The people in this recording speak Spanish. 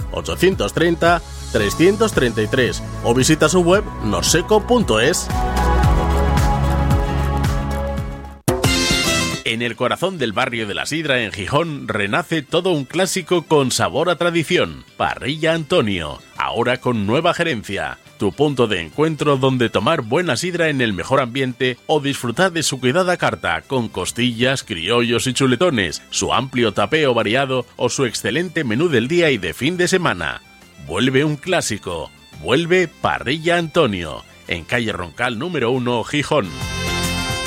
830 333 o visita su web noseco.es. En el corazón del barrio de la Sidra, en Gijón, renace todo un clásico con sabor a tradición. Parrilla Antonio, ahora con nueva gerencia. Tu punto de encuentro donde tomar buena sidra en el mejor ambiente o disfrutar de su cuidada carta con costillas, criollos y chuletones, su amplio tapeo variado o su excelente menú del día y de fin de semana. Vuelve un clásico. Vuelve Parrilla Antonio, en calle Roncal número 1, Gijón.